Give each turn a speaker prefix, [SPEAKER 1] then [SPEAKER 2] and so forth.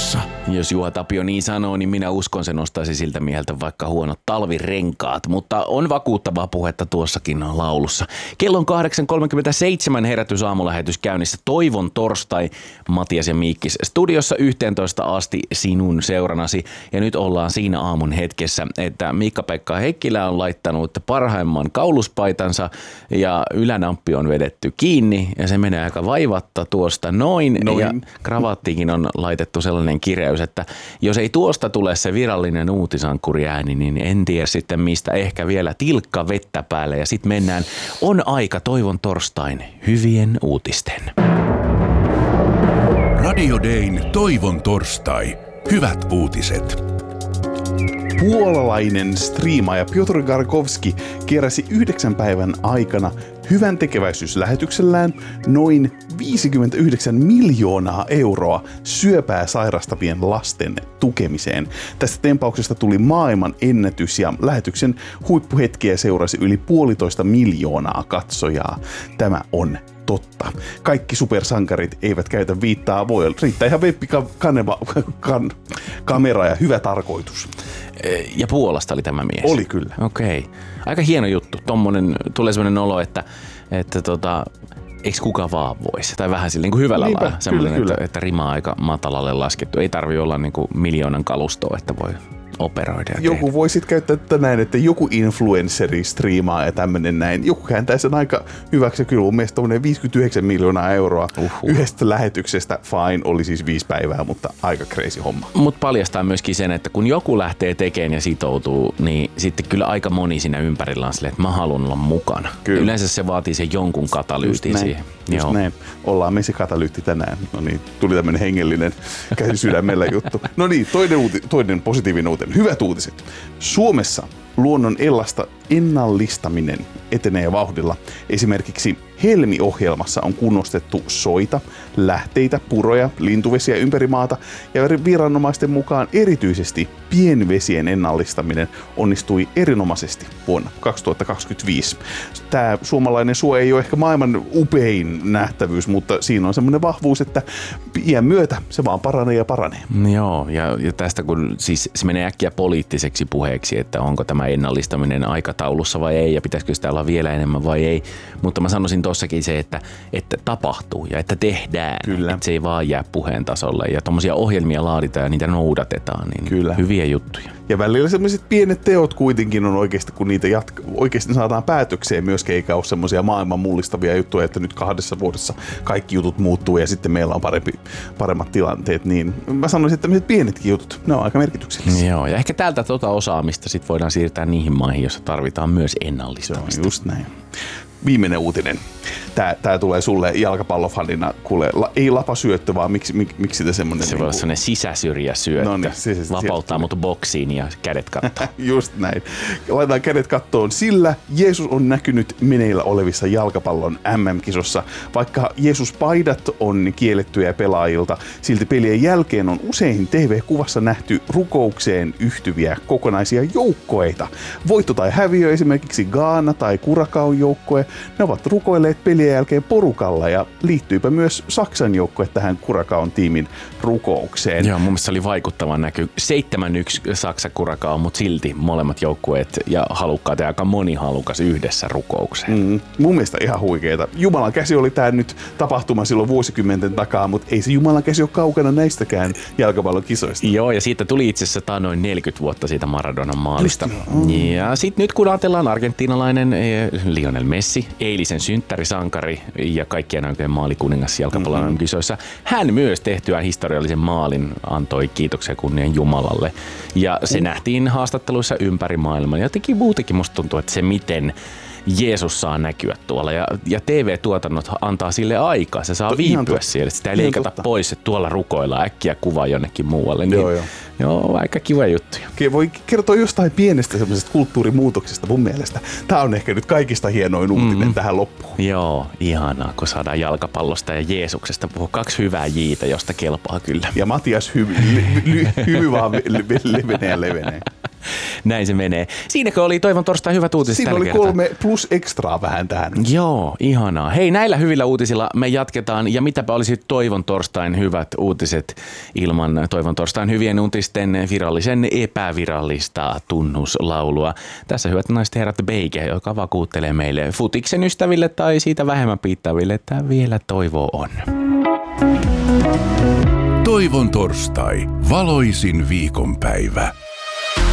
[SPEAKER 1] kunnossa.
[SPEAKER 2] Jos Juha Tapio niin sanoo, niin minä uskon, se nostaisi siltä mieltä vaikka huonot talvirenkaat, mutta on vakuuttavaa puhetta tuossakin laulussa. Kello on 8.37 herätysaamulähetys käynnissä. Toivon torstai, Matias ja Miikkis studiossa 11 asti sinun seuranasi. Ja nyt ollaan siinä aamun hetkessä, että Miikka-Pekka Heikkilä on laittanut parhaimman kauluspaitansa ja ylänamppi on vedetty kiinni ja se menee aika vaivatta tuosta noin. Ja kravattiinkin on laitettu sellainen kireys, että jos ei tuosta tule se virallinen uutisankkuriääni, niin en tiedä sitten mistä. Ehkä vielä tilkka vettä päälle ja sitten mennään. On aika toivon torstain hyvien uutisten.
[SPEAKER 1] Radio Dayn toivon torstai. Hyvät uutiset.
[SPEAKER 3] Puolalainen striimaaja Piotr Garkovski keräsi 9 päivän aikana hyvän tekeväisyyslähetyksellään noin 59 miljoonaa euroa syöpää sairastavien lasten tukemiseen. Tästä tempauksesta tuli maailman ennätys ja lähetyksen huippuhetkiä seurasi yli 1,5 miljoonaa katsojaa. Tämä on totta. Kaikki supersankarit eivät käytä viittaa, voi riittää ihan kamera ja hyvä tarkoitus.
[SPEAKER 2] Ja Puolasta oli tämä mies?
[SPEAKER 3] Oli kyllä.
[SPEAKER 2] Okei. Aika hieno juttu. Tulee sellainen olo, että eikö kuka vaan voisi? Tai vähän sillä niin kuin hyvällä lailla. Semmoinen, että rima aika matalalle laskettu. Ei tarvitse olla niin kuin miljoonan kalustoa, että voi operoida.
[SPEAKER 3] Joku voi sitten käyttää tätä näin, että joku influensseri striimaa ja tämmöinen näin. Joku kääntää sen aika hyväksi. Kyllä mun mielestä 59 miljoonaa euroa yhdestä lähetyksestä. Fine, oli siis 5 päivää, mutta aika crazy homma.
[SPEAKER 2] Mutta paljastaa myöskin sen, että kun joku lähtee tekemään ja sitoutuu, niin sitten kyllä aika moni siinä ympärillä on silleen, että mä haluan olla mukana. Kyllä. Yleensä se vaatii sen jonkun katalyytin siihen.
[SPEAKER 3] Just näin. Ollaan me se katalyytti tänään. No niin, tuli tämmöinen hengellinen käsi sydämellä juttu. No niin, toinen positiivinen uutinen. Hyvät uutiset. Suomessa luonnon ennallistaminen etenee vauhdilla. Esimerkiksi Helmi-ohjelmassa on kunnostettu soita, lähteitä, puroja, lintuvesiä ympäri maata ja viranomaisten mukaan erityisesti pienvesien ennallistaminen onnistui erinomaisesti vuonna 2025. Tämä suomalainen suo ei ole ehkä maailman upein nähtävyys, mutta siinä on semmoinen vahvuus, että iän myötä se vaan paranee ja paranee.
[SPEAKER 2] Joo, ja tästä kun siis se menee äkkiä poliittiseksi puheeksi, että onko tämä ennallistaminen aikataulussa vai ei ja pitäisikö sitä olla vielä enemmän vai ei, mutta mä sanoisin tossakin se, että tapahtuu ja että tehdään, kyllä. Että se ei vaan jää puheen tasolle ja tommosia ohjelmia laaditaan ja niitä noudatetaan, niin kyllä. Hyviä juttuja.
[SPEAKER 3] Ja välillä sellaiset pienet teot kuitenkin on oikeasti, kun niitä oikeasti saadaan päätökseen myöskin, eikä ole semmoisia maailman mullistavia juttuja, että nyt 2 vuodessa kaikki jutut muuttuu ja sitten meillä on paremmat tilanteet, niin mä sanoisin, että tämmöiset pienetkin jutut, ne on aika merkityksellisiä.
[SPEAKER 2] Joo, ja ehkä täältä osaamista sit voidaan siirtää niihin maihin, joissa tarvitaan myös ennallistamista.
[SPEAKER 3] Se on just näin. Viimeinen uutinen. Tää tulee sulle jalkapallofanina, kuule, ei lapasyöttö, vaan miksi te semmoinen...
[SPEAKER 2] Se voi olla semmoinen sisäsyrjäsyöttö. No niin, vapauttaa mut boksiin ja kädet kattoon.
[SPEAKER 3] Just näin. Laitetaan kädet kattoon, sillä Jeesus on näkynyt meneillä olevissa jalkapallon MM-kisossa. Vaikka Jeesus-paidat on kiellettyjä pelaajilta, silti pelien jälkeen on usein TV-kuvassa nähty rukoukseen yhtyviä kokonaisia joukkoeita. Voitto tai häviö, esimerkiksi Ghana tai Curaçaon joukkue, ne ovat rukoilleet pelien jälkeen porukalla ja liittyypä myös Saksan joukkue tähän Curaçaon tiimin rukoukseen.
[SPEAKER 2] Joo, mun mielestä oli vaikuttava näky. 7-1 Saksa Curaçao, mutta silti molemmat joukkueet ja halukkaat ja aika moni halukas yhdessä rukoukseen.
[SPEAKER 3] Mun mielestä ihan huikeeta. Jumalan käsi oli tää nyt tapahtuma silloin vuosikymmenten takaa, mutta ei se Jumalan käsi ole kaukana näistäkään jalkapallon kisoista.
[SPEAKER 2] Joo, ja siitä tuli itse asiassa noin 40 vuotta siitä Maradonan maalista. Ja sitten nyt kun ajatellaan argentiinalainen Lionel Messi, eilisen synttärisankari ja kaikkien aikojen maalikuningas jalkapallon kisoissa. Hän myös tehtyään historiallisen maalin antoi kiitoksia kunnian Jumalalle. Ja se nähtiin haastatteluissa ympäri maailman. Jotenkin muutenkin musta tuntuu, että se miten Jeesus saa näkyä tuolla ja TV-tuotannot antaa sille aikaa. Se saa viipyä siellä. Sitä ei leikata pois, että tuolla rukoillaan äkkiä kuva jonnekin muualle. Niin, joo, aika kiva juttuja.
[SPEAKER 3] Voi kertoa jostain pienestä semmoisesta kulttuurimuutoksesta mun mielestä. Tää on ehkä nyt kaikista hienoin uutinen tähän loppuun.
[SPEAKER 2] Joo, ihanaa, kun saadaan jalkapallosta ja Jeesuksesta puhua 2 hyvää jiitä, josta kelpaa kyllä.
[SPEAKER 3] Ja Matias hymy vaan levenee.
[SPEAKER 2] Näin se menee. Siinäkö oli Toivon torstai hyvät uutiset
[SPEAKER 3] Siinä
[SPEAKER 2] tällä
[SPEAKER 3] oli
[SPEAKER 2] kertaa?
[SPEAKER 3] 3 plus ekstraa vähän tähän.
[SPEAKER 2] Joo, ihanaa. Hei, näillä hyvillä uutisilla me jatketaan. Ja mitäpä olisi Toivon torstain hyvät uutiset ilman Toivon torstain hyvien uutisten virallisen epävirallista tunnuslaulua. Tässä hyvät naiset herrat Beike, joka vakuuttelee meille futiksen ystäville tai siitä vähemmän piittaaville, että vielä toivoa on.
[SPEAKER 1] Toivon torstai. Valoisin viikonpäivä.